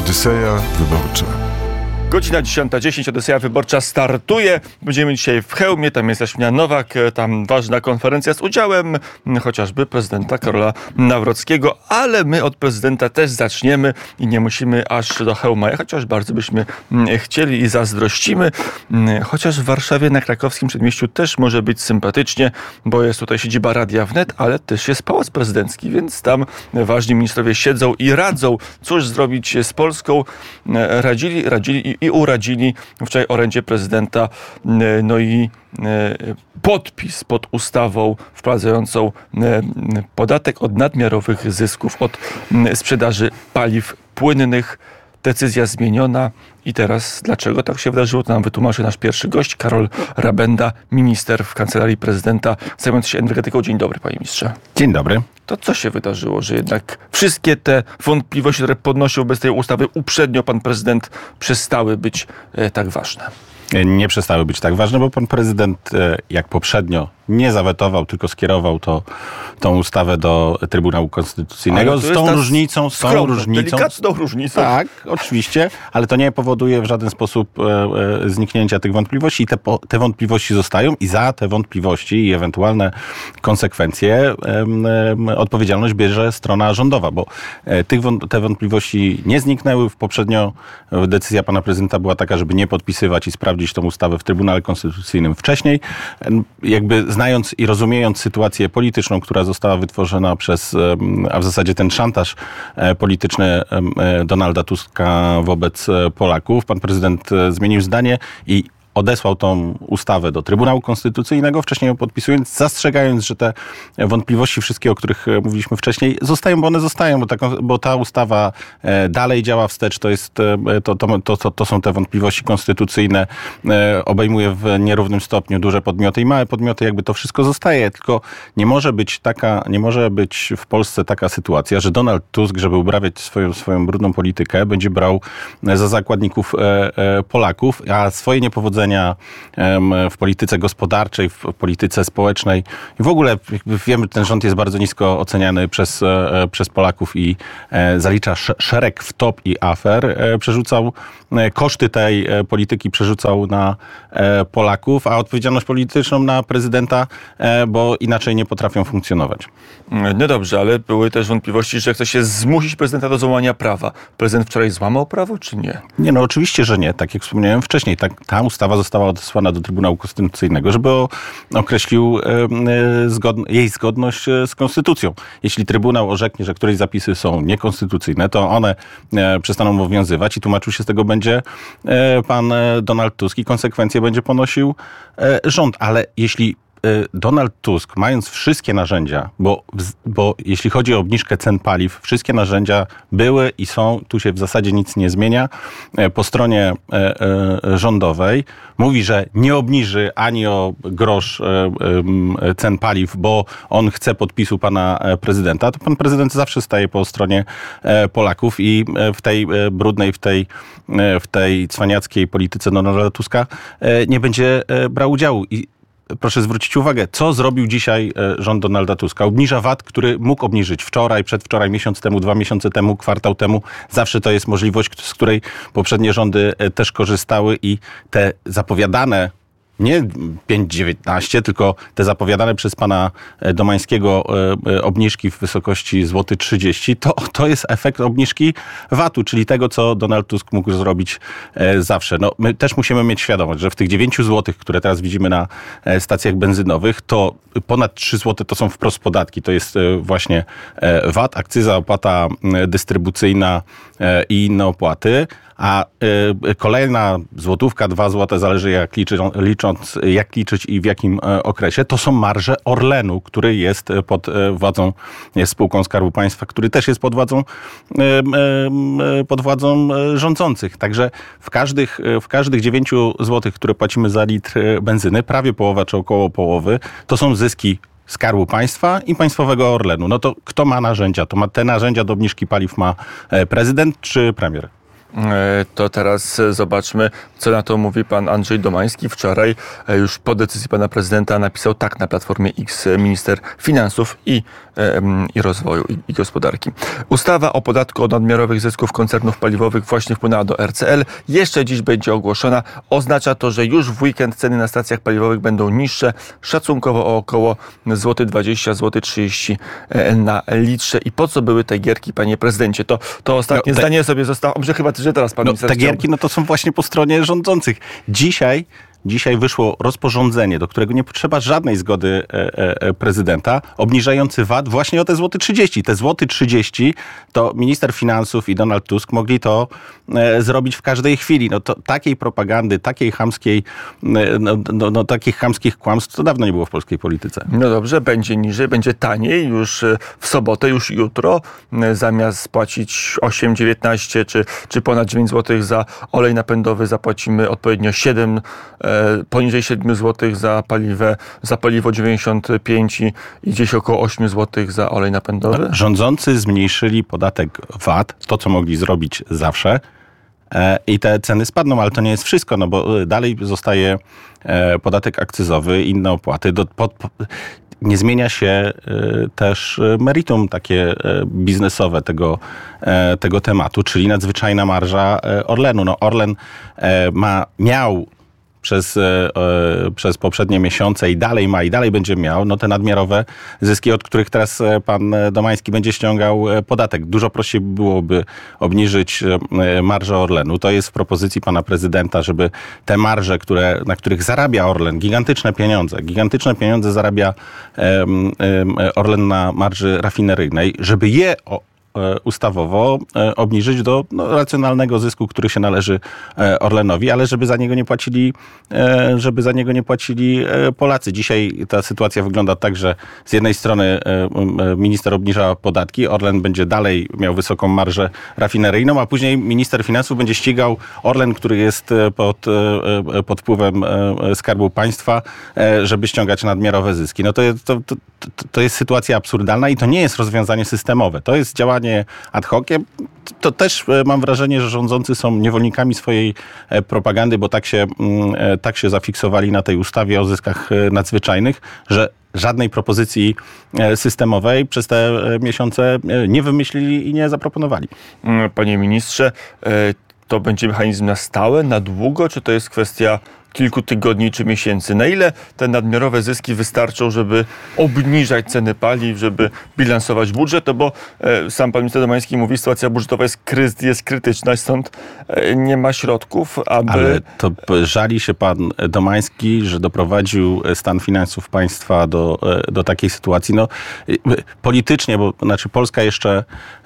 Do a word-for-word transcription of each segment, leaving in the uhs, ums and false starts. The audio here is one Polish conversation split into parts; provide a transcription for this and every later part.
Odyseja Wyborcza. Godzina dziesiąta dziesięć, Odyseja Wyborcza startuje. Będziemy dzisiaj w Chełmie, tam jest Jaśmina Nowak, tam ważna konferencja z udziałem chociażby prezydenta Karola Nawrockiego, ale my od prezydenta też zaczniemy i nie musimy aż do Chełma, chociaż bardzo byśmy chcieli i zazdrościmy. Chociaż w Warszawie na Krakowskim Przedmieściu też może być sympatycznie, bo jest tutaj siedziba Radia Wnet, ale też jest Pałac Prezydencki, więc tam ważni ministrowie siedzą i radzą, cóż zrobić z Polską. Radzili, radzili i i uradzili wczoraj orędzie prezydenta, no i podpis pod ustawą wprowadzającą podatek od nadmiarowych zysków od sprzedaży paliw płynnych. Decyzja zmieniona i teraz dlaczego tak się wydarzyło, to nam wytłumaczy nasz pierwszy gość, Karol Rabenda, minister w Kancelarii Prezydenta zajmujący się energetyką. Dzień dobry, panie ministrze. Dzień dobry. To co się wydarzyło, że jednak wszystkie te wątpliwości, które podnosił bez tej ustawy uprzednio pan prezydent, przestały być e, tak ważne? Nie przestały być tak ważne, bo pan prezydent, jak poprzednio, nie zawetował, tylko skierował to, tą ustawę do Trybunału Konstytucyjnego. Z tą różnicą, z tą skromną, różnicą. Delikatną różnicą. Tak, oczywiście, ale to nie powoduje w żaden sposób e, e, zniknięcia tych wątpliwości. I te, po, te wątpliwości zostają i za te wątpliwości i ewentualne konsekwencje e, e, odpowiedzialność bierze strona rządowa, bo e, tych, te wątpliwości nie zniknęły. Poprzednio decyzja pana prezydenta była taka, żeby nie podpisywać i sprawdzić tą ustawę w Trybunale Konstytucyjnym wcześniej. E, jakby znając i rozumiejąc sytuację polityczną, która została wytworzona przez, a w zasadzie ten szantaż polityczny Donalda Tuska wobec Polaków, pan prezydent zmienił zdanie i odesłał tą ustawę do Trybunału Konstytucyjnego, wcześniej ją podpisując, zastrzegając, że te wątpliwości wszystkie, o których mówiliśmy wcześniej, zostają, bo one zostają, bo ta, bo ta ustawa dalej działa wstecz, to, jest, to, to, to, to są te wątpliwości konstytucyjne, obejmuje w nierównym stopniu duże podmioty i małe podmioty, jakby to wszystko zostaje, tylko nie może być taka, nie może być w Polsce taka sytuacja, że Donald Tusk, żeby uprawiać swoją, swoją brudną politykę, będzie brał za zakładników Polaków, a swoje niepowodzenia w polityce gospodarczej, w polityce społecznej i w ogóle wiemy, że ten rząd jest bardzo nisko oceniany przez, przez Polaków i zalicza szereg wtop i afer. Przerzucał koszty tej polityki, przerzucał na Polaków, a odpowiedzialność polityczną na prezydenta, bo inaczej nie potrafią funkcjonować. No dobrze, ale były też wątpliwości, że chce się zmusić prezydenta do złamania prawa. Prezydent wczoraj złamał prawo, czy nie? Nie, no oczywiście, że nie. Tak jak wspomniałem wcześniej, ta, ta ustawa została odesłana do Trybunału Konstytucyjnego, żeby określił e, zgod, jej zgodność z konstytucją. Jeśli Trybunał orzeknie, że któreś zapisy są niekonstytucyjne, to one e, przestaną obowiązywać i tłumaczył się z tego będzie e, pan Donald Tusk i konsekwencje będzie ponosił e, rząd. Ale jeśli Donald Tusk, mając wszystkie narzędzia, bo, bo jeśli chodzi o obniżkę cen paliw, wszystkie narzędzia były i są, tu się w zasadzie nic nie zmienia, po stronie rządowej mówi, że nie obniży ani o grosz cen paliw, bo on chce podpisu pana prezydenta, to pan prezydent zawsze staje po stronie Polaków i w tej brudnej, w tej, w tej cwaniackiej polityce Donalda Tuska nie będzie brał udziału. I proszę zwrócić uwagę, co zrobił dzisiaj rząd Donalda Tuska. Obniża V A T, który mógł obniżyć wczoraj, przedwczoraj, miesiąc temu, dwa miesiące temu, kwartał temu. Zawsze to jest możliwość, z której poprzednie rządy też korzystały i te zapowiadane nie pięć dziewiętnaście, tylko te zapowiadane przez pana Domańskiego obniżki w wysokości złoty trzydzieści, to, to jest efekt obniżki V A T u, czyli tego, co Donald Tusk mógł zrobić zawsze. No, my też musimy mieć świadomość, że w tych dziewięć złotych, które teraz widzimy na stacjach benzynowych, to ponad trzy złote to są wprost podatki. To jest właśnie V A T, akcyza, opłata dystrybucyjna i inne opłaty. A y, kolejna złotówka, dwa złote, zależy jak, liczy, licząc, jak liczyć i w jakim y, okresie, to są marże Orlenu, który jest pod y, władzą, jest spółką Skarbu Państwa, który też jest pod władzą, y, y, pod władzą y, rządzących. Także w każdych, w każdych dziewięciu złotych, które płacimy za litr benzyny, prawie połowa czy około połowy, to są zyski Skarbu Państwa i państwowego Orlenu. No to kto ma narzędzia? To ma te narzędzia do obniżki paliw ma prezydent czy premier? To teraz zobaczmy, co na to mówi pan Andrzej Domański. Wczoraj już po decyzji pana prezydenta napisał tak na Platformie X minister finansów i, i rozwoju i, i gospodarki. Ustawa o podatku od nadmiarowych zysków koncernów paliwowych właśnie wpłynęła do R C L. Jeszcze dziś będzie ogłoszona. Oznacza to, że już w weekend ceny na stacjach paliwowych będą niższe, szacunkowo o około złoty dwadzieścia, złoty trzydzieści na litrze. I po co były te gierki, panie prezydencie? To, to ostatnie no, te... zdanie sobie zostało. Może chyba że teraz pan no, minister te gierki, no to są właśnie po stronie rządzących. Dzisiaj Dzisiaj wyszło rozporządzenie, do którego nie potrzeba żadnej zgody e, e, prezydenta, obniżający V A T właśnie o te złoty trzydzieści. Te złoty trzydzieści to minister finansów i Donald Tusk mogli to e, zrobić w każdej chwili. No to takiej propagandy, takiej chamskiej, e, no, no, no, takich chamskich kłamstw to dawno nie było w polskiej polityce. No dobrze, będzie niżej, będzie taniej już w sobotę, już jutro. Zamiast płacić osiem, dziewiętnaście czy, czy ponad dziewięć złotych za olej napędowy zapłacimy odpowiednio siedem poniżej siedem złotych za paliwę, za paliwo dziewięćdziesiąt pięć i, i gdzieś około osiem złotych za olej napędowy? Rządzący zmniejszyli podatek V A T, to co mogli zrobić zawsze, e, i te ceny spadną, ale to nie jest wszystko, no bo dalej zostaje e, podatek akcyzowy, inne opłaty. Do, pod, po, nie zmienia się e, też meritum takie e, biznesowe tego, e, tego tematu, czyli nadzwyczajna marża e, Orlenu. No Orlen e, ma, miał Przez, e, przez poprzednie miesiące i dalej ma i dalej będzie miał no te nadmiarowe zyski, od których teraz pan Domański będzie ściągał podatek. Dużo prościej byłoby obniżyć marżę Orlenu. To jest w propozycji pana prezydenta, żeby te marże, które, na których zarabia Orlen, gigantyczne pieniądze, gigantyczne pieniądze zarabia e, e, Orlen na marży rafineryjnej, żeby je o, ustawowo obniżyć do no, racjonalnego zysku, który się należy Orlenowi, ale żeby za niego nie płacili, żeby za niego nie płacili Polacy. Dzisiaj ta sytuacja wygląda tak, że z jednej strony minister obniża podatki, Orlen będzie dalej miał wysoką marżę rafineryjną, a później minister finansów będzie ścigał Orlen, który jest pod, pod wpływem Skarbu Państwa, żeby ściągać nadmiarowe zyski. No to, to, to, to jest sytuacja absurdalna i to nie jest rozwiązanie systemowe. To jest działanie ad hoc. To też mam wrażenie, że rządzący są niewolnikami swojej propagandy, bo tak się, tak się zafiksowali na tej ustawie o zyskach nadzwyczajnych, że żadnej propozycji systemowej przez te miesiące nie wymyślili i nie zaproponowali. Panie ministrze, to będzie mechanizm na stałe, na długo, czy to jest kwestia kilku tygodni czy miesięcy? Na ile te nadmiarowe zyski wystarczą, żeby obniżać ceny paliw, żeby bilansować budżet? No bo e, sam pan minister Domański mówi, sytuacja budżetowa jest, kry, jest krytyczna, stąd e, nie ma środków, aby... Ale to żali się pan Domański, że doprowadził stan finansów państwa do, do takiej sytuacji. No, politycznie, bo znaczy Polska jeszcze,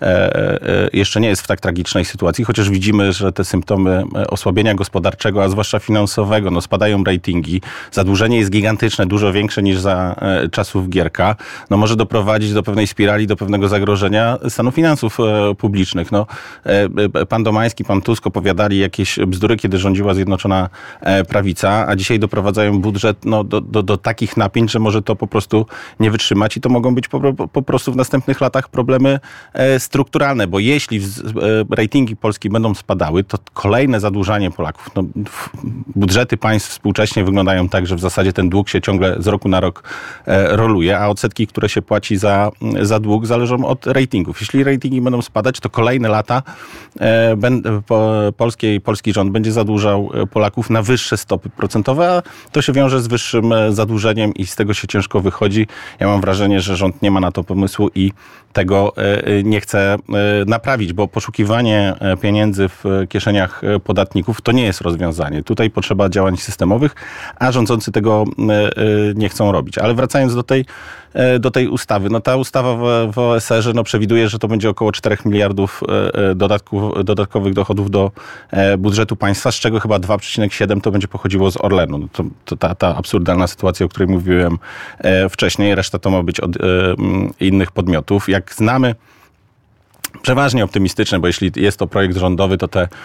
e, jeszcze nie jest w tak tragicznej sytuacji, chociaż widzimy, że te symptomy osłabienia gospodarczego, a zwłaszcza finansowego, no spadają ratingi, zadłużenie jest gigantyczne, dużo większe niż za e, czasów Gierka, no może doprowadzić do pewnej spirali, do pewnego zagrożenia stanu finansów e, publicznych. No, e, pan Domański, pan Tusk opowiadali jakieś bzdury, kiedy rządziła Zjednoczona e, Prawica, a dzisiaj doprowadzają budżet no, do, do, do takich napięć, że może to po prostu nie wytrzymać i to mogą być po, po prostu w następnych latach problemy e, strukturalne, bo jeśli w, e, ratingi Polski będą spadały, to kolejne zadłużanie Polaków, no, budżety państw współcześnie wyglądają tak, że w zasadzie ten dług się ciągle z roku na rok e, roluje, a odsetki, które się płaci za, za dług, zależą od ratingów. Jeśli ratingi będą spadać, to kolejne lata e, ben, po, polski, polski rząd będzie zadłużał Polaków na wyższe stopy procentowe, a to się wiąże z wyższym zadłużeniem i z tego się ciężko wychodzi. Ja mam wrażenie, że rząd nie ma na to pomysłu i tego e, nie chce e, naprawić, bo poszukiwanie pieniędzy w kieszeniach podatników to nie jest rozwiązanie. Tutaj potrzeba działań systemowych, a rządzący tego nie chcą robić. Ale wracając do tej, do tej ustawy, no ta ustawa w O S R-ze no przewiduje, że to będzie około czterech miliardów dodatków, dodatkowych dochodów do budżetu państwa, z czego chyba dwa przecinek siedem to będzie pochodziło z Orlenu. No to, to ta, ta absurdalna sytuacja, o której mówiłem wcześniej, reszta to ma być od innych podmiotów. Jak znamy przeważnie optymistyczne, bo jeśli jest to projekt rządowy, to te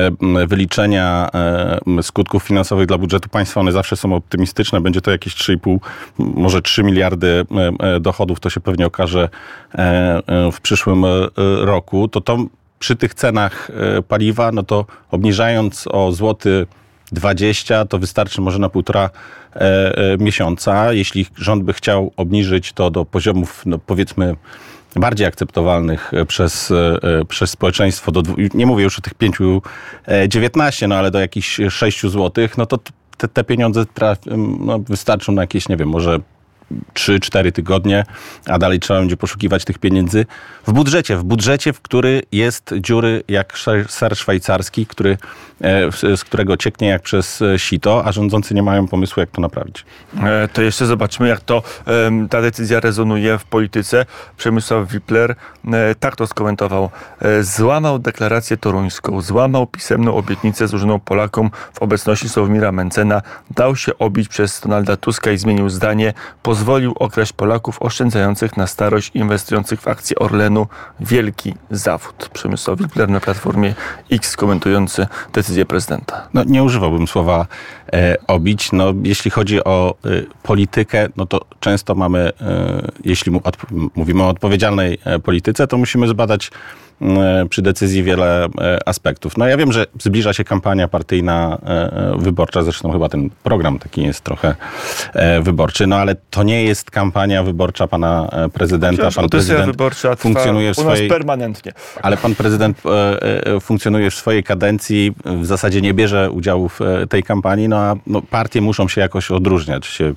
wyliczenia skutków finansowych dla budżetu państwa, one zawsze są optymistyczne. Będzie to jakieś trzy i pół, może trzy miliardy dochodów, to się pewnie okaże w przyszłym roku. To to przy tych cenach paliwa, no to obniżając o złoty dwadzieścia, to wystarczy może na półtora e, e, miesiąca. Jeśli rząd by chciał obniżyć to do poziomów, no powiedzmy, bardziej akceptowalnych przez, e, przez społeczeństwo, do, nie mówię już o tych pięć dziewiętnaście, no ale do jakichś sześć złotych, no to te, te pieniądze traf, no, wystarczą na jakieś, nie wiem, może trzy cztery tygodnie, a dalej trzeba będzie poszukiwać tych pieniędzy w budżecie. W budżecie, w który jest dziury jak ser szwajcarski, który, z którego cieknie jak przez sito, a rządzący nie mają pomysłu, jak to naprawić. To jeszcze zobaczmy, jak to ta decyzja rezonuje w polityce. Przemysław Wipler tak to skomentował. Złamał deklarację toruńską, złamał pisemną obietnicę złożoną Polakom w obecności Sławomira Mentzena, dał się obić przez Donalda Tuska i zmienił zdanie. Pozwolił okraść Polaków oszczędzających na starość, inwestujących w akcje Orlenu. Wielki zawód. Przemysław Wipler na Platformie X komentujący decyzję prezydenta. No, nie używałbym słowa e, obić. No, jeśli chodzi o e, politykę, no to często mamy, e, jeśli mu, od, mówimy o odpowiedzialnej e, polityce, to musimy zbadać przy decyzji wiele aspektów. No ja wiem, że zbliża się kampania partyjna wyborcza, zresztą chyba ten program taki jest trochę wyborczy, no ale to nie jest kampania wyborcza pana prezydenta. Przecież pan prezydent wyborcza funkcjonuje w swojej... u nas permanentnie. Ale pan prezydent funkcjonuje w swojej kadencji, w zasadzie nie bierze udziału w tej kampanii, no a no, partie muszą się jakoś odróżniać. Się,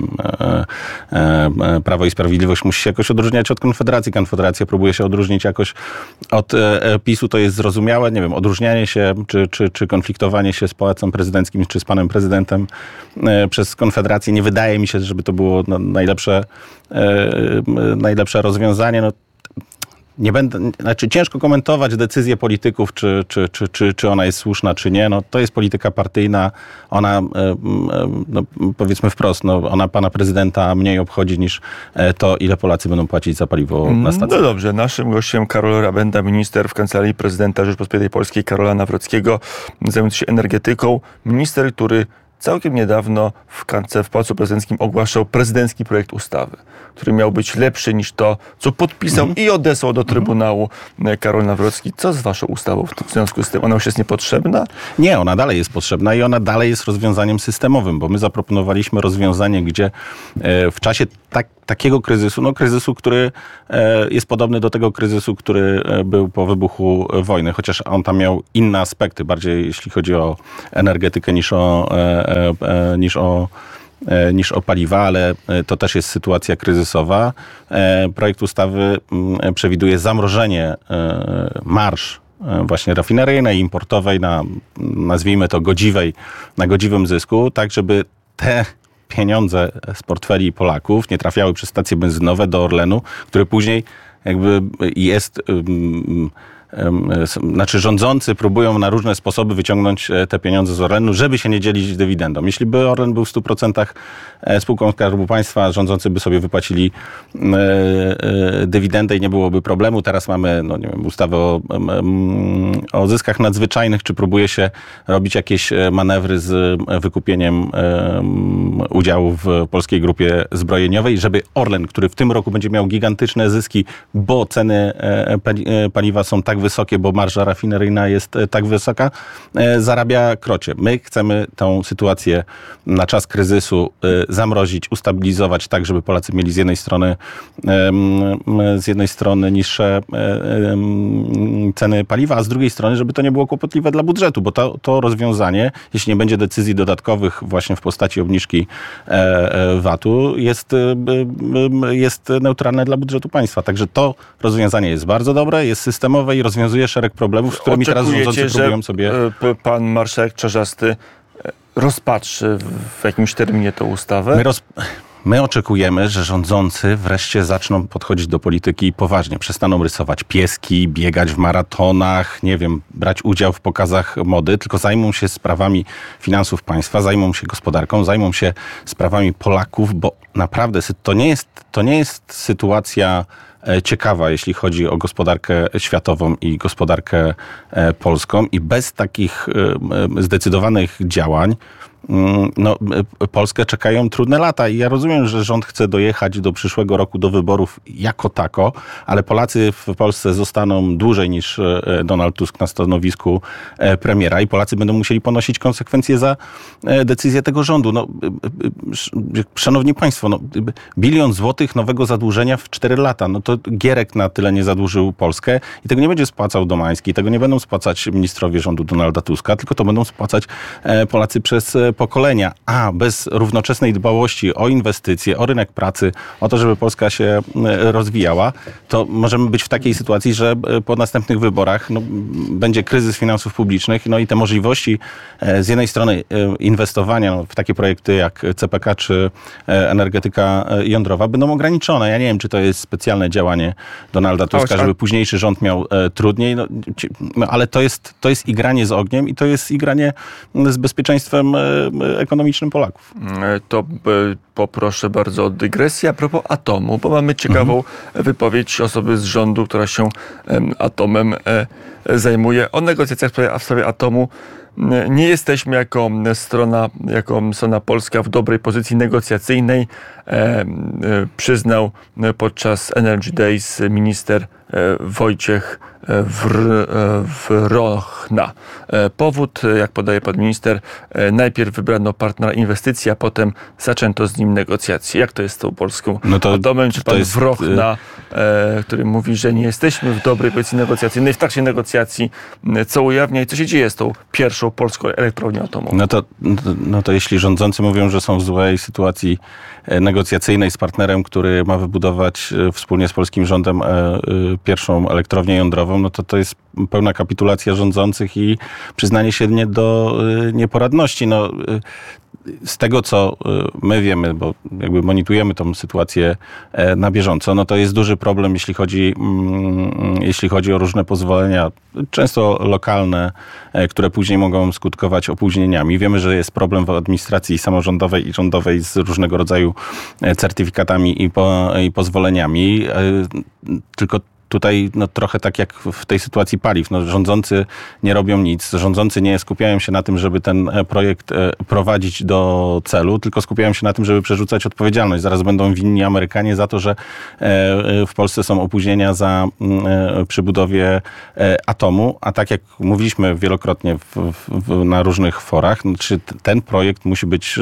Prawo i Sprawiedliwość musi się jakoś odróżniać od Konfederacji. Konfederacja próbuje się odróżnić jakoś od PiSu, to jest zrozumiałe. Nie wiem, odróżnianie się czy, czy, czy konfliktowanie się z pałacem prezydenckim czy z panem prezydentem przez Konfederację nie wydaje mi się, żeby to było najlepsze, najlepsze rozwiązanie. No, nie będę, znaczy ciężko komentować decyzję polityków, czy, czy, czy, czy, czy ona jest słuszna, czy nie. No, to jest polityka partyjna. Ona, no, powiedzmy wprost, no, ona pana prezydenta mniej obchodzi niż to, ile Polacy będą płacić za paliwo na stacji. No dobrze, naszym gościem Karol Rabenda, minister w Kancelarii Prezydenta Rzeczypospolitej Polskiej Karola Nawrockiego, zajmujący się energetyką. Minister, który całkiem niedawno w, kance, w Pałacu Prezydenckim ogłaszał prezydencki projekt ustawy, który miał być lepszy niż to, co podpisał mm. i odesłał do Trybunału Karol Nawrocki. Co z waszą ustawą w związku z tym? Ona już jest niepotrzebna? Nie, ona dalej jest potrzebna i ona dalej jest rozwiązaniem systemowym, bo my zaproponowaliśmy rozwiązanie, gdzie w czasie tak, takiego kryzysu, no kryzysu, który jest podobny do tego kryzysu, który był po wybuchu wojny, chociaż on tam miał inne aspekty, bardziej jeśli chodzi o energetykę niż o, niż o niż o paliwa, ale to też jest sytuacja kryzysowa. Projekt ustawy przewiduje zamrożenie marż właśnie rafineryjnej, importowej na, nazwijmy to, godziwej, na godziwym zysku, tak żeby te pieniądze z portfeli Polaków nie trafiały przez stacje benzynowe do Orlenu, który później jakby jest... Um, Znaczy rządzący próbują na różne sposoby wyciągnąć te pieniądze z Orlenu, żeby się nie dzielić dywidendą. Jeśli by Orlen był w stu procentach spółką Skarbu Państwa, rządzący by sobie wypłacili dywidendę i nie byłoby problemu. Teraz mamy, no nie wiem, ustawę o, o zyskach nadzwyczajnych, czy próbuje się robić jakieś manewry z wykupieniem udziału w Polskiej Grupie Zbrojeniowej, żeby Orlen, który w tym roku będzie miał gigantyczne zyski, bo ceny paliwa są tak wysokie, bo marża rafineryjna jest tak wysoka, zarabia krocie. My chcemy tę sytuację na czas kryzysu zamrozić, ustabilizować tak, żeby Polacy mieli z jednej strony z jednej strony niższe ceny paliwa, a z drugiej strony, żeby to nie było kłopotliwe dla budżetu, bo to, to rozwiązanie, jeśli nie będzie decyzji dodatkowych właśnie w postaci obniżki vatu, jest, jest neutralne dla budżetu państwa. Także to rozwiązanie jest bardzo dobre, jest systemowe i rozwiązuje szereg problemów, z którymi teraz rządzący próbują sobie... pan marszałek Czarzasty rozpatrzy w jakimś terminie tę ustawę? My, roz... My oczekujemy, że rządzący wreszcie zaczną podchodzić do polityki poważnie. Przestaną rysować pieski, biegać w maratonach, nie wiem, brać udział w pokazach mody, tylko zajmą się sprawami finansów państwa, zajmą się gospodarką, zajmą się sprawami Polaków, bo naprawdę to nie jest, to nie jest sytuacja ciekawa, jeśli chodzi o gospodarkę światową i gospodarkę polską i bez takich zdecydowanych działań no, Polskę czekają trudne lata i ja rozumiem, że rząd chce dojechać do przyszłego roku do wyborów jako tako, ale Polacy w Polsce zostaną dłużej niż Donald Tusk na stanowisku premiera i Polacy będą musieli ponosić konsekwencje za decyzję tego rządu. No, szanowni państwo, no, bilion złotych nowego zadłużenia w cztery lata, no to Gierek na tyle nie zadłużył Polskę i tego nie będzie spłacał Domański, tego nie będą spłacać ministrowie rządu Donalda Tuska, tylko to będą spłacać Polacy przez pokolenia, a bez równoczesnej dbałości o inwestycje, o rynek pracy, o to, żeby Polska się rozwijała, to możemy być w takiej sytuacji, że po następnych wyborach no, będzie kryzys finansów publicznych, no i te możliwości z jednej strony inwestowania w takie projekty jak C P K czy energetyka jądrowa będą ograniczone. Ja nie wiem, czy to jest specjalne działanie Donalda Tuska, żeby późniejszy rząd miał trudniej, no, ale to jest, to jest igranie z ogniem i to jest igranie z bezpieczeństwem ekonomicznym Polaków. To poproszę bardzo o dygresję a propos atomu, bo mamy ciekawą mhm. wypowiedź osoby z rządu, która się atomem zajmuje. O negocjacjach w sprawie atomu nie jesteśmy jako strona, jako strona polska w dobrej pozycji negocjacyjnej. E, e, przyznał podczas Energy Days minister e, Wojciech Wr, Wrochna. E, powód, jak podaje pan minister, e, najpierw wybrano partnera inwestycji, a potem zaczęto z nim negocjacje. Jak to jest z tą polską no to, atomem? Czy pan jest... Wrochna, e, który mówi, że nie jesteśmy w dobrej pozycji negocjacyjnej, w trakcie negocjacji, co ujawnia i co się dzieje z tą pierwszą polską elektrownią atomową? No to, no to jeśli rządzący mówią, że są w złej sytuacji negocjacyjnej z partnerem, który ma wybudować wspólnie z polskim rządem pierwszą elektrownię jądrową, no to to jest pełna kapitulacja rządzących i przyznanie się nie do nieporadności. No, z tego, co my wiemy, bo jakby monitorujemy tą sytuację na bieżąco, no to jest duży problem, jeśli chodzi, jeśli chodzi o różne pozwolenia, często lokalne, które później mogą skutkować opóźnieniami. Wiemy, że jest problem w administracji samorządowej i rządowej z różnego rodzaju certyfikatami i, po, i pozwoleniami. Tylko tutaj no, trochę tak jak w tej sytuacji paliw. No, rządzący nie robią nic. Rządzący nie skupiają się na tym, żeby ten projekt prowadzić do celu, tylko skupiają się na tym, żeby przerzucać odpowiedzialność. Zaraz będą winni Amerykanie za to, że w Polsce są opóźnienia za, przy budowie atomu, a tak jak mówiliśmy wielokrotnie w, w, na różnych forach, no, czy ten projekt musi być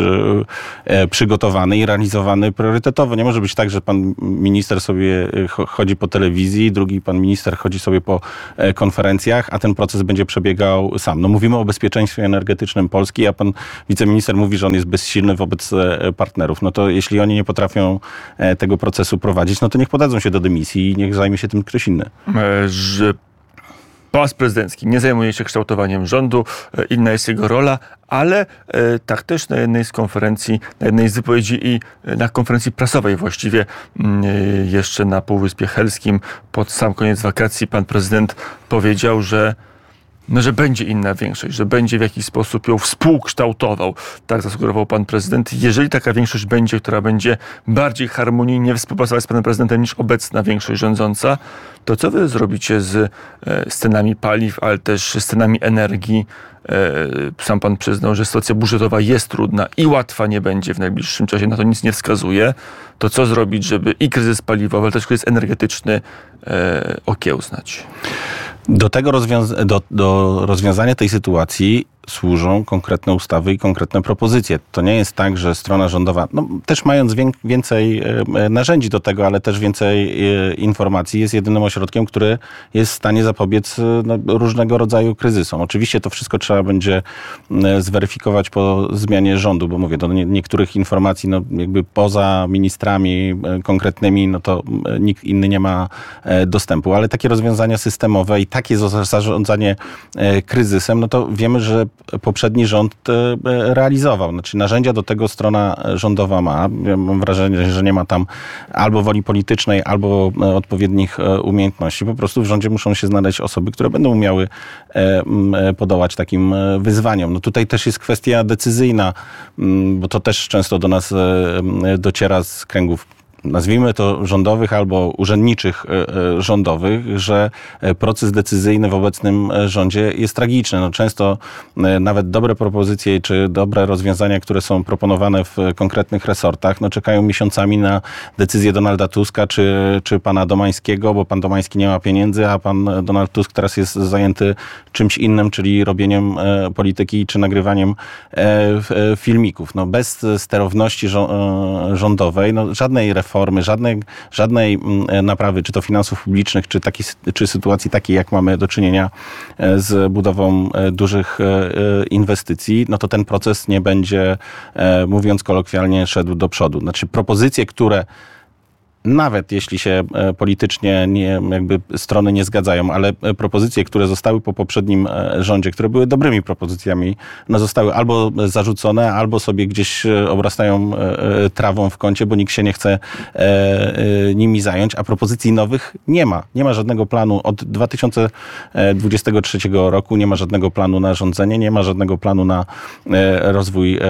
przygotowany i realizowany priorytetowo. Nie może być tak, że pan minister sobie chodzi po telewizji, drugi pan minister chodzi sobie po konferencjach, a ten proces będzie przebiegał sam. No mówimy o bezpieczeństwie energetycznym Polski, a pan wiceminister mówi, że on jest bezsilny wobec partnerów. No to jeśli oni nie potrafią tego procesu prowadzić, no to niech podadzą się do dymisji i niech zajmie się tym ktoś inny. Że Pałac Prezydencki nie zajmuje się kształtowaniem rządu, inna jest jego rola, ale e, tak też na jednej z konferencji, na jednej z wypowiedzi i na konferencji prasowej właściwie e, jeszcze na Półwyspie Helskim pod sam koniec wakacji pan prezydent powiedział, że no, że będzie inna większość, że będzie w jakiś sposób ją współkształtował. Tak zasugerował pan prezydent. Jeżeli taka większość będzie, która będzie bardziej harmonijnie współpracować z panem prezydentem niż obecna większość rządząca, to co wy zrobicie z e, cenami paliw, ale też z cenami energii? E, sam pan przyznał, że sytuacja budżetowa jest trudna i łatwa nie będzie w najbliższym czasie, na to nic nie wskazuje. To co zrobić, żeby i kryzys paliwowy, ale też kryzys energetyczny e, okiełznać? Do tego rozwiąza- do, do rozwiązania tej sytuacji służą konkretne ustawy i konkretne propozycje. To nie jest tak, że strona rządowa, no, też mając wię- więcej e, narzędzi do tego, ale też więcej e, informacji, jest jedynym ośrodkiem, który jest w stanie zapobiec e, no, różnego rodzaju kryzysom. Oczywiście to wszystko trzeba będzie e, zweryfikować po zmianie rządu, bo mówię, do nie- niektórych informacji, no, jakby poza ministrami e, konkretnymi, no to e, nikt inny nie ma e, dostępu, ale takie rozwiązania systemowe i takie zarządzanie e, kryzysem, no to wiemy, że poprzedni rząd realizował. Znaczy narzędzia do tego strona rządowa ma. Ja mam wrażenie, że nie ma tam albo woli politycznej, albo odpowiednich umiejętności. Po prostu w rządzie muszą się znaleźć osoby, które będą umiały podołać takim wyzwaniom. No tutaj też jest kwestia decyzyjna, bo to też często do nas dociera z kręgów nazwijmy to rządowych albo urzędniczych rządowych, że proces decyzyjny w obecnym rządzie jest tragiczny. No często nawet dobre propozycje czy dobre rozwiązania, które są proponowane w konkretnych resortach, no czekają miesiącami na decyzję Donalda Tuska czy, czy pana Domańskiego, bo pan Domański nie ma pieniędzy, a pan Donald Tusk teraz jest zajęty czymś innym, czyli robieniem polityki czy nagrywaniem filmików. No bez sterowności rządowej, no żadnej reformy, żadnej, żadnej naprawy, czy to finansów publicznych, czy, takiej, czy sytuacji takiej, jak mamy do czynienia z budową dużych inwestycji, no to ten proces nie będzie, mówiąc kolokwialnie, szedł do przodu. Znaczy propozycje, które nawet jeśli się politycznie nie, jakby strony nie zgadzają, ale propozycje, które zostały po poprzednim rządzie, które były dobrymi propozycjami, no zostały albo zarzucone, albo sobie gdzieś obrastają trawą w kącie, bo nikt się nie chce nimi zająć, a propozycji nowych nie ma. Nie ma żadnego planu od dwa tysiące dwudziestego trzeciego roku, nie ma żadnego planu na rządzenie, nie ma żadnego planu na rozwój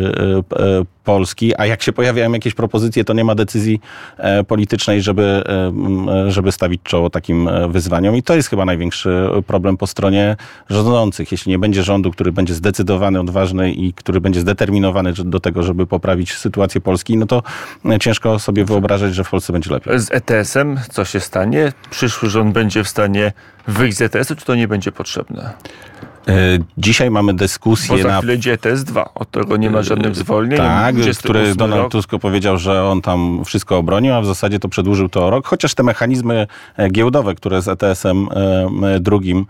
Polski, a jak się pojawiają jakieś propozycje, to nie ma decyzji politycznej, żeby, żeby stawić czoło takim wyzwaniom. I to jest chyba największy problem po stronie rządzących. Jeśli nie będzie rządu, który będzie zdecydowany, odważny i który będzie zdeterminowany do tego, żeby poprawić sytuację Polski, no to ciężko sobie wyobrażać, że w Polsce będzie lepiej. Z E T S-em co się stanie? Przyszły rząd będzie w stanie wyjść z E T S-u, czy to nie będzie potrzebne? Dzisiaj mamy dyskusję Bo za na... chwilę idzie E T S dwa. Od tego nie ma żadnych zwolnień. Tak, który Donald rok. Tusk powiedział, że on tam wszystko obronił, a w zasadzie to przedłużył to o rok. Chociaż te mechanizmy giełdowe, które z E T S-em drugim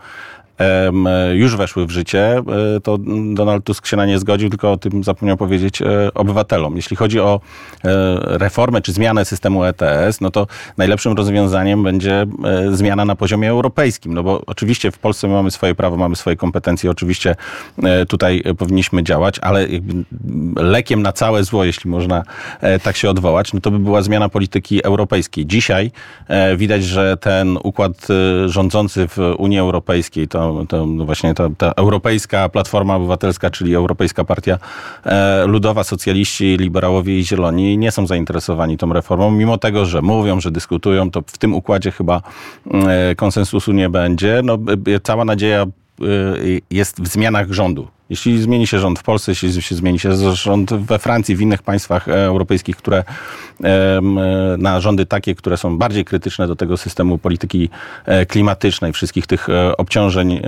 już weszły w życie, to Donald Tusk się na nie zgodził, tylko o tym zapomniał powiedzieć obywatelom. Jeśli chodzi o reformę czy zmianę systemu E T S, no to najlepszym rozwiązaniem będzie zmiana na poziomie europejskim, no bo oczywiście w Polsce my mamy swoje prawo, mamy swoje kompetencje, oczywiście tutaj powinniśmy działać, ale jakby lekiem na całe zło, jeśli można tak się odwołać, no to by była zmiana polityki europejskiej. Dzisiaj widać, że ten układ rządzący w Unii Europejskiej, to To, no właśnie ta, ta Europejska Platforma Obywatelska, czyli Europejska Partia e, Ludowa, socjaliści, liberałowie i zieloni nie są zainteresowani tą reformą, mimo tego, że mówią, że dyskutują, to w tym układzie chyba e, konsensusu nie będzie. No, e, cała nadzieja e, jest w zmianach rządu. Jeśli zmieni się rząd w Polsce, jeśli się zmieni się rząd we Francji, w innych państwach europejskich, które na rządy takie, które są bardziej krytyczne do tego systemu polityki klimatycznej, wszystkich tych obciążeń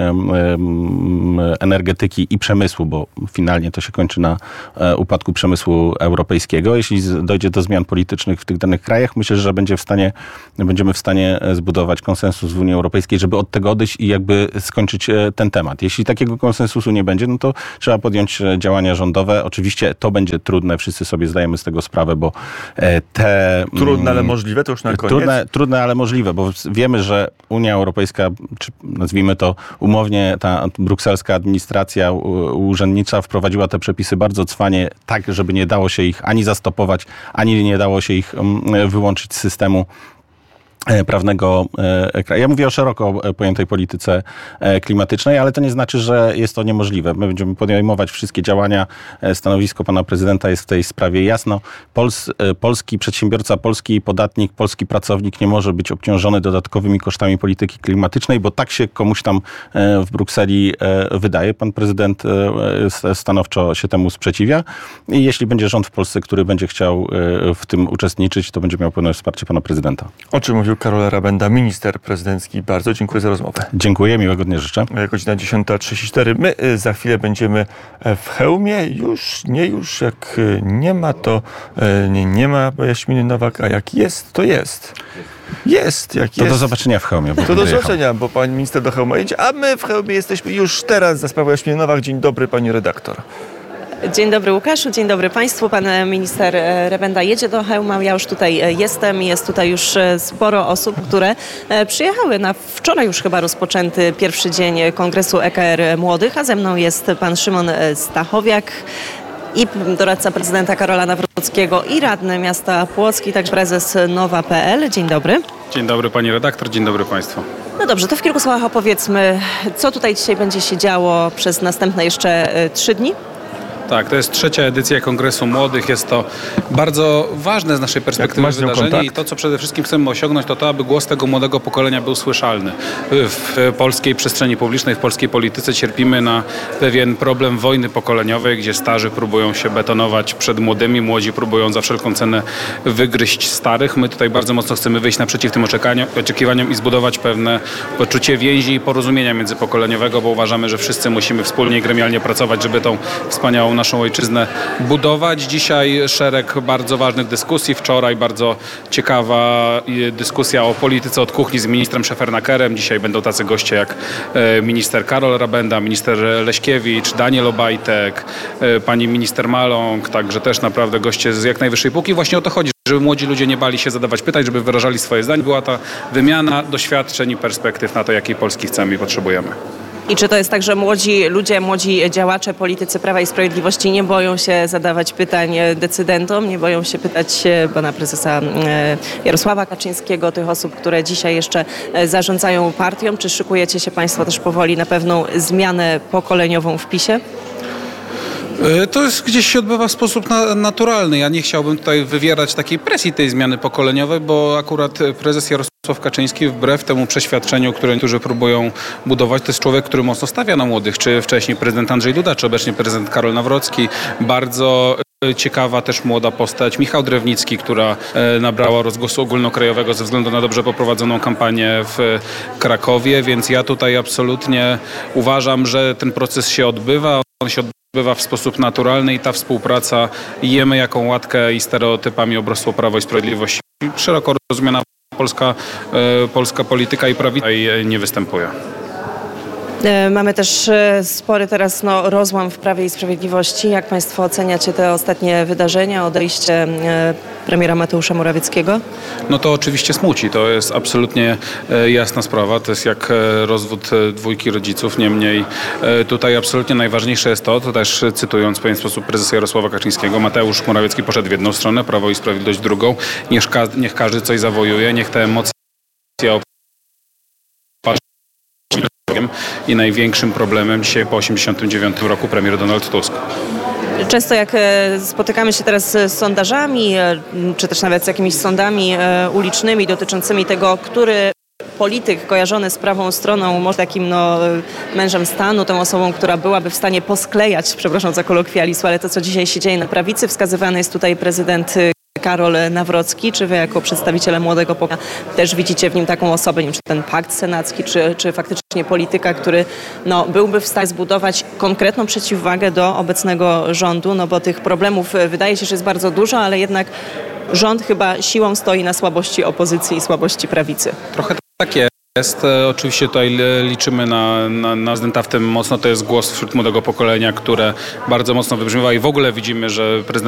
energetyki i przemysłu, bo finalnie to się kończy na upadku przemysłu europejskiego. Jeśli dojdzie do zmian politycznych w tych danych krajach, myślę, że będzie w stanie, będziemy w stanie zbudować konsensus w Unii Europejskiej, żeby od tego odejść i jakby skończyć ten temat. Jeśli takiego konsensusu nie będzie, no to trzeba podjąć działania rządowe. Oczywiście to będzie trudne, wszyscy sobie zdajemy z tego sprawę, bo te... Trudne, ale możliwe, to już na koniec. Trudne, trudne, ale możliwe, bo wiemy, że Unia Europejska, czy nazwijmy to umownie, ta brukselska administracja urzędnicza wprowadziła te przepisy bardzo cwanie, tak, żeby nie dało się ich ani zastopować, ani nie dało się ich wyłączyć z systemu prawnego kraju. Ja mówię o szeroko pojętej polityce klimatycznej, ale to nie znaczy, że jest to niemożliwe. My będziemy podejmować wszystkie działania. Stanowisko pana prezydenta jest w tej sprawie jasno. Pols, polski przedsiębiorca, polski podatnik, polski pracownik nie może być obciążony dodatkowymi kosztami polityki klimatycznej, bo tak się komuś tam w Brukseli wydaje. Pan prezydent stanowczo się temu sprzeciwia i jeśli będzie rząd w Polsce, który będzie chciał w tym uczestniczyć, to będzie miał pełne wsparcie pana prezydenta. O czym mówił Karol Rabenda, minister prezydencki. Bardzo dziękuję za rozmowę. Dziękuję, miłego dnia życzę. Godzina dziesiąta trzydzieści cztery. My za chwilę będziemy w hełmie. Już, nie już, jak nie ma, to nie, nie ma Jaśminy Nowak, a jak jest, to jest. Jest, jak to jest. Do zobaczenia w hełmie. To do zobaczenia, bo pani minister do hełmu jedzie, a my w hełmie jesteśmy już teraz za sprawą Jaśminy Nowak. Dzień dobry, pani redaktor. Dzień dobry Łukaszu, dzień dobry Państwu. Pan minister Rabenda jedzie do Chełma, ja już tutaj jestem. Jest tutaj już sporo osób, które przyjechały na wczoraj już chyba rozpoczęty pierwszy dzień kongresu E K R Młodych, a ze mną jest pan Szymon Stachowiak i doradca prezydenta Karola Nawrockiego i radny miasta Płocki, także prezes nowa kropka p l. Dzień dobry. Dzień dobry pani redaktor, dzień dobry Państwu. No dobrze, to w kilku słowach opowiedzmy, co tutaj dzisiaj będzie się działo przez następne jeszcze trzy dni. Tak, to jest trzecia edycja Kongresu Młodych. Jest to bardzo ważne z naszej perspektywy masz z nią wydarzenie kontakt? i to, co przede wszystkim chcemy osiągnąć, to to, aby głos tego młodego pokolenia był słyszalny. W polskiej przestrzeni publicznej, w polskiej polityce cierpimy na pewien problem wojny pokoleniowej, gdzie starzy próbują się betonować przed młodymi, młodzi próbują za wszelką cenę wygryźć starych. My tutaj bardzo mocno chcemy wyjść naprzeciw tym oczekiwaniom i zbudować pewne poczucie więzi i porozumienia międzypokoleniowego, bo uważamy, że wszyscy musimy wspólnie i gremialnie pracować, żeby tą wspaniałą naszą ojczyznę budować. Dzisiaj szereg bardzo ważnych dyskusji. Wczoraj bardzo ciekawa dyskusja o polityce od kuchni z ministrem Szefernakerem. Dzisiaj będą tacy goście jak minister Karol Rabenda, minister Leśkiewicz, Daniel Obajtek, pani minister Maląg, także też naprawdę goście z jak najwyższej półki. Właśnie o to chodzi, żeby młodzi ludzie nie bali się zadawać pytań, żeby wyrażali swoje zdanie. Była ta wymiana doświadczeń i perspektyw na to, jakiej Polski chcemy i potrzebujemy. I czy to jest tak, że młodzi ludzie, młodzi działacze, politycy Prawa i Sprawiedliwości nie boją się zadawać pytań decydentom, nie boją się pytać pana prezesa Jarosława Kaczyńskiego, tych osób, które dzisiaj jeszcze zarządzają partią? Czy szykujecie się państwo też powoli na pewną zmianę pokoleniową w PiSie? To jest gdzieś się odbywa w sposób na, naturalny. Ja nie chciałbym tutaj wywierać takiej presji tej zmiany pokoleniowej, bo akurat prezes Jarosław Kaczyński, wbrew temu przeświadczeniu, które niektórzy próbują budować, to jest człowiek, który mocno stawia na młodych. Czy wcześniej prezydent Andrzej Duda, czy obecnie prezydent Karol Nawrocki. Bardzo ciekawa też młoda postać Michał Drewnicki, która nabrała rozgłosu ogólnokrajowego ze względu na dobrze poprowadzoną kampanię w Krakowie, więc ja tutaj absolutnie uważam, że ten proces się odbywa. On się odbywa w sposób naturalny i ta współpraca, jemy jaką łatkę i stereotypami obrosło Prawo i Sprawiedliwość. Szeroko rozumiana polska, polska polityka i prawica nie występuje. Mamy też spory teraz no, rozłam w Prawie i Sprawiedliwości. Jak państwo oceniacie te ostatnie wydarzenia, odejście premiera Mateusza Morawieckiego? No to oczywiście smuci. To jest absolutnie jasna sprawa. To jest jak rozwód dwójki rodziców. Niemniej tutaj absolutnie najważniejsze jest to, to też cytując w pewien sposób prezesa Jarosława Kaczyńskiego, Mateusz Morawiecki poszedł w jedną stronę, Prawo i Sprawiedliwość w drugą. Niech, ka- niech każdy coś zawojuje, niech te emocje i największym problemem dzisiaj po osiemdziesiątym dziewiątym roku premier Donald Tusk. Często jak spotykamy się teraz z sondażami, czy też nawet z jakimiś sądami ulicznymi dotyczącymi tego, który polityk kojarzony z prawą stroną, może takim no, mężem stanu, tą osobą, która byłaby w stanie posklejać, przepraszam za kolokwializm, ale to, co dzisiaj się dzieje na prawicy, wskazywany jest tutaj prezydent Karol Nawrocki. Czy wy jako przedstawiciele młodego pokolenia też widzicie w nim taką osobę, nie wiem, czy ten pakt senacki, czy, czy faktycznie polityka, który no, byłby w stanie zbudować konkretną przeciwwagę do obecnego rządu, no bo tych problemów wydaje się, że jest bardzo dużo, ale jednak rząd chyba siłą stoi na słabości opozycji i słabości prawicy. Trochę tak jest. Oczywiście tutaj liczymy na, na, na prezydenta w tym mocno. To jest głos wśród młodego pokolenia, które bardzo mocno wybrzmiewa i w ogóle widzimy, że prezydent